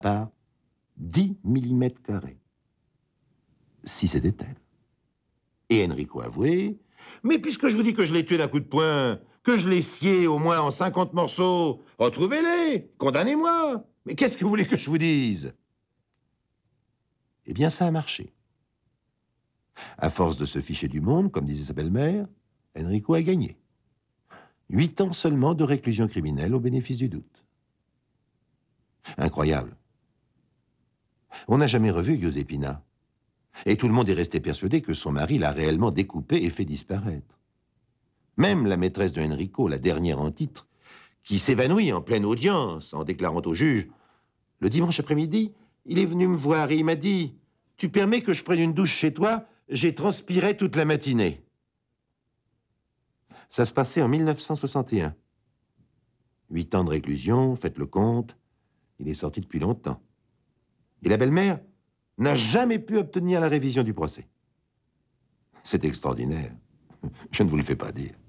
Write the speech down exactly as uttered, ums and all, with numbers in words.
par dix millimètres carrés. Si c'était elle. Et Enrico avouait, mais puisque je vous dis que je l'ai tué d'un coup de poing, que je l'ai scié au moins en cinquante morceaux, retrouvez-les, condamnez-moi. Mais qu'est-ce que vous voulez que je vous dise? Eh bien, ça a marché. À force de se ficher du monde, comme disait sa belle-mère, Enrico a gagné. Huit ans seulement de réclusion criminelle au bénéfice du doute. Incroyable. On n'a jamais revu Giuseppina. Et tout le monde est resté persuadé que son mari l'a réellement découpée et fait disparaître. Même la maîtresse de Enrico, la dernière en titre, qui s'évanouit en pleine audience en déclarant au juge « Le dimanche après-midi, il est venu me voir et il m'a dit « Tu permets que je prenne une douche chez toi? J'ai transpiré toute la matinée. » Ça se passait en mille neuf cent soixante et un. Huit ans de réclusion, faites le compte, il est sorti depuis longtemps. Et la belle-mère n'a jamais pu obtenir la révision du procès. C'est extraordinaire. Je ne vous le fais pas dire.